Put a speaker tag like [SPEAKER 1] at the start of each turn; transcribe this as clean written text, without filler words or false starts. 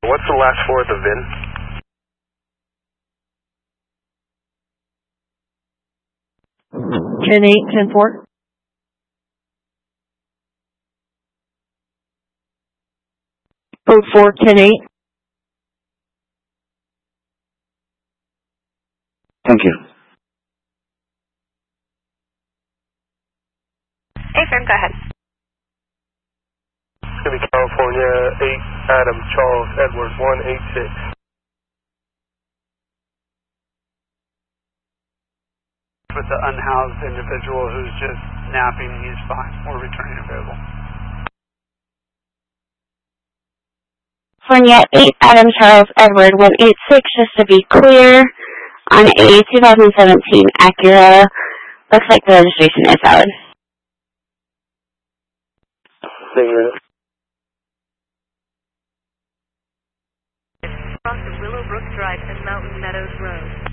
[SPEAKER 1] what's the last four of the VIN?
[SPEAKER 2] Ten eight, 10-4. Code 4, 10-8.
[SPEAKER 3] Thank you.
[SPEAKER 4] A-firm, go ahead.
[SPEAKER 1] It's going to be California 8, Adam, Charles, Edward, 186.
[SPEAKER 5] With the unhoused individual who's just napping, he's fine. We're returning available.
[SPEAKER 4] California 8, Adam, Charles, Edward, 186, just to be clear, on a 2017 Acura. Looks like the registration is valid.
[SPEAKER 6] Cross Willowbrook Drive and Mountain Meadows Road.